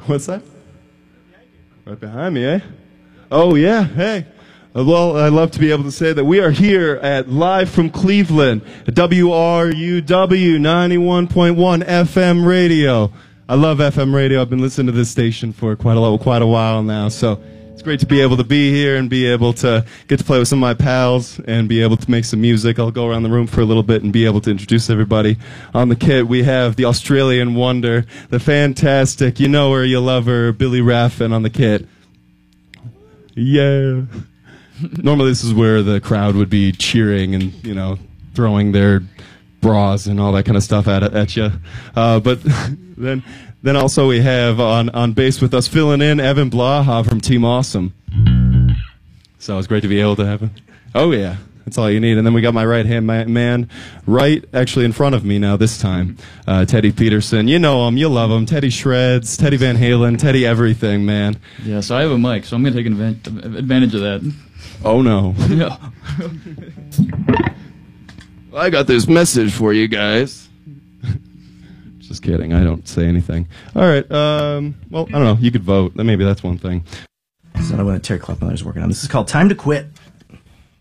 What's that? Right behind me, eh? Oh, yeah, hey. Well, I'd love to be able to say that we are here at Live from Cleveland, WRUW 91.1 FM radio. I love FM radio. I've been listening to this station for quite a while now, so it's great to be able to be here and be able to get to play with some of my pals and be able to make some music. I'll go around the room for a little bit and be able to introduce everybody. On the kit, we have the Australian wonder, the fantastic, you know her, you love her, Billy Raffin on the kit. Yeah. Normally this is where the crowd would be cheering and, you know, throwing their bras and all that kind of stuff at you. But then also we have on bass with us filling in Evan Blaha from Team Awesome. So it's great to be able to have him. Oh yeah, that's all you need. And then we got my right-hand man right actually in front of me now this time. Teddy Peterson. You know him, you love him. Teddy Shreds, Teddy Van Halen, Teddy everything, man. Yeah, so I have a mic, so I'm going to take advantage of that. Oh no. Yeah. I got this message for you guys. Just kidding. I don't say anything. All right. Well, I don't know. You could vote. Maybe that's one thing. This is another one that Terry Kleffmiller is working on. This is called Time to Quit.